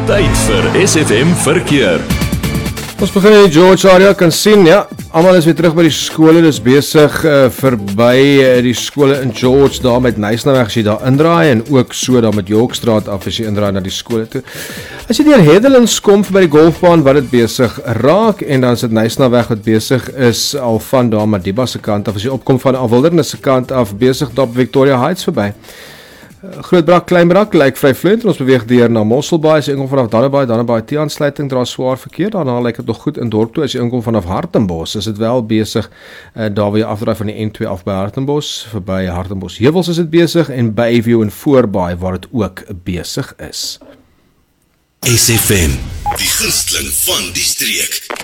Tyd vir SFM Verkeer. Ons begin in die George area kan sien, ja, almal is weer terug by die skole, dis besig verby die skole in George, daar met Nysnaweg as jy daar indraai, en ook so daar met Yorkstraat af as jy indraai na die skole toe. As jy deur Hedelins kom by die golfbaan wat dit besig raak, en dan is dit Nysnaweg wat besig is al van daar Madiba se kant af, as jy opkom van Wildernis se kant af, besig daar op Victoria Heights verby. Grootbrak, Kleinbrak, lyk vry vloeiend, en ons beweeg deur na Mosselbaai, as jy inkom vanaf Dannebaai T-aansluiting dra swaar verkeer, daarna lyk dit nog goed in dorp toe, as jy inkom vanaf Hartenbos, is dit wel besig, daar waar jy afdraai van die N2 af by Hartenbos, verby Hartenbos Heuwels is dit besig, en by Bayview en Voorbaai waar dit ook besig is. SFM, die gunsteling van die streek.